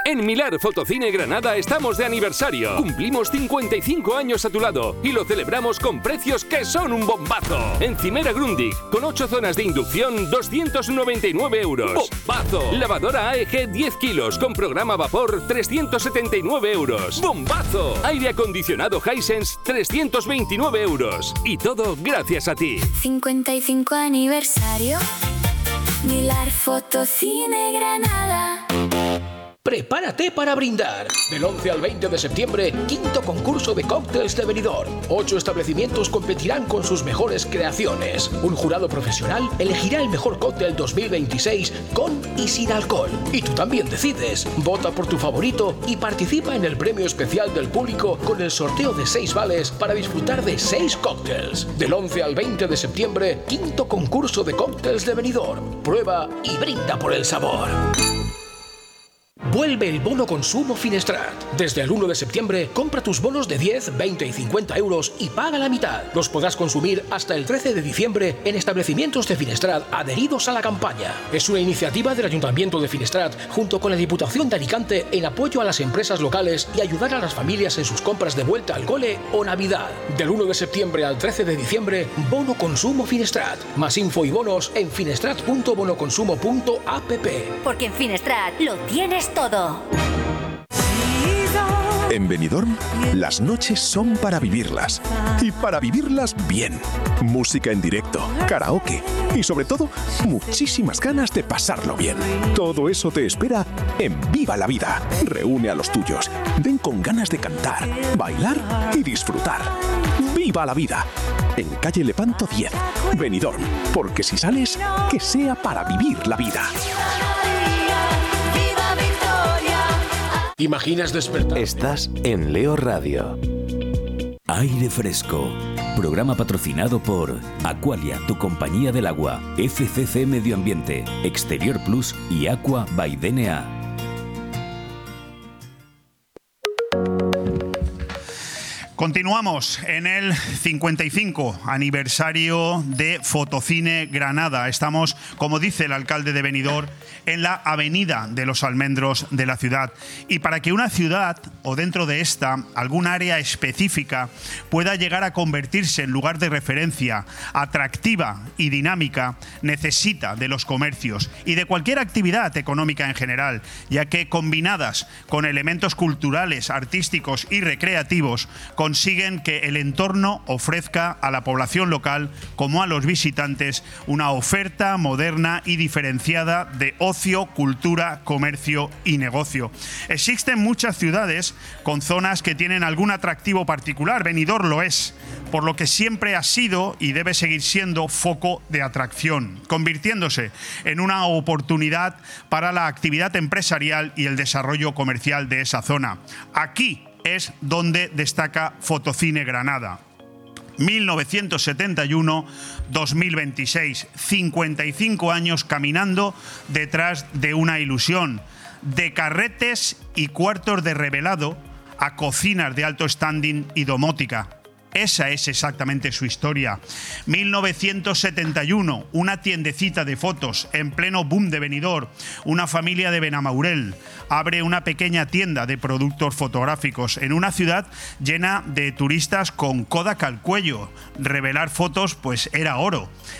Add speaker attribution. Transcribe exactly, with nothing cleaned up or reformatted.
Speaker 1: En Milar Fotocine Granada estamos de aniversario. Cumplimos cincuenta y cinco años a tu lado y lo celebramos con precios que son un bombazo. Encimera Grundig, con ocho zonas de inducción, doscientos noventa y nueve euros. ¡Bombazo! Lavadora A E G diez kilos con programa vapor, trescientos setenta y nueve euros. ¡Bombazo! Aire acondicionado Hisense, trescientos veintinueve euros. Y todo gracias a ti.
Speaker 2: cincuenta y cinco aniversario. Milar Fotocine Granada.
Speaker 3: Prepárate para brindar. Del once al veinte de septiembre, quinto concurso de cócteles de Benidorm. Ocho establecimientos competirán con sus mejores creaciones. Un jurado profesional elegirá el mejor cóctel dos mil veintiséis con y sin alcohol. Y tú también decides. Vota por tu favorito y participa en el premio especial del público con el sorteo de seis vales para disfrutar de seis cócteles. Del once al veinte de septiembre, quinto concurso de cócteles de Benidorm. Prueba y brinda por el sabor. Vuelve el bono consumo Finestrat. Desde el uno de septiembre, compra tus bonos de diez, veinte y cincuenta euros y paga la mitad. Los podrás consumir hasta el trece de diciembre en establecimientos de Finestrat adheridos a la campaña. Es una iniciativa del Ayuntamiento de Finestrat junto con la Diputación de Alicante en apoyo a las empresas locales y ayudar a las familias en sus compras de vuelta al cole o Navidad. Del uno de septiembre al trece de diciembre, bono consumo Finestrat. Más info y bonos en finestrat punto bonoconsumo punto app.
Speaker 4: Porque en Finestrat lo tienes todo.
Speaker 5: En Benidorm, las noches son para vivirlas. Y para vivirlas bien. Música en directo, karaoke y sobre todo, muchísimas ganas de pasarlo bien. Todo eso te espera en Viva la Vida. Reúne a los tuyos. Ven con ganas de cantar, bailar y disfrutar. ¡Viva la Vida! En calle Lepanto diez, Benidorm. Porque si sales, que sea para vivir la vida.
Speaker 3: ¿Imaginas despertar?
Speaker 6: Estás en Leo Radio. Aire Fresco. Programa patrocinado por Aqualia, tu compañía del agua, F C C Medio Ambiente, Exterior Plus y Aqua by D N A.
Speaker 7: Continuamos en el cincuenta y cinco aniversario de Fotocine Granada. Estamos, como dice el alcalde de Benidorm, en la avenida de los almendros de la ciudad. Y para que una ciudad, o dentro de esta, algún área específica, pueda llegar a convertirse en lugar de referencia atractiva y dinámica, necesita de los comercios y de cualquier actividad económica en general, ya que combinadas con elementos culturales, artísticos y recreativos, consiguen que el entorno ofrezca a la población local como a los visitantes una oferta moderna y diferenciada de ocio, cultura, comercio y negocio. Existen muchas ciudades con zonas que tienen algún atractivo particular. Benidorm lo es, por lo que siempre ha sido y debe seguir siendo foco de atracción, convirtiéndose en una oportunidad para la actividad empresarial y el desarrollo comercial de esa zona. Aquí es donde destaca Fotocine Granada. mil novecientos setenta y uno a dos mil veintiséis, cincuenta y cinco años caminando detrás de una ilusión, de carretes y cuartos de revelado a cocinas de alto standing y domótica. Esa es exactamente su historia. mil novecientos setenta y uno, una tiendecita de fotos en pleno boom de Benidorm. Una familia de Benamaurel abre una pequeña tienda de productos fotográficos en una ciudad llena de turistas con Kodak al cuello. Revelar fotos, pues era oro.